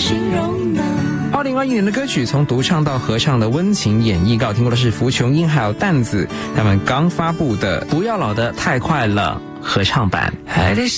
形容呢 2021年的歌曲从独唱到合唱的温情演绎，听过的是福琼英还有蛋子他们刚发布的《不要老得太快了》合唱版。 还得